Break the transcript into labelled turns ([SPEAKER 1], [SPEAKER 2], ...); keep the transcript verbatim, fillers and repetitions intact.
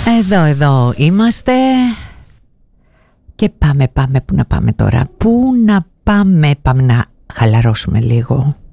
[SPEAKER 1] Εδώ, εδώ είμαστε. Και πάμε, πάμε, πού να πάμε τώρα? Πού να πάμε? Πάμε να χαλαρώσουμε λίγο.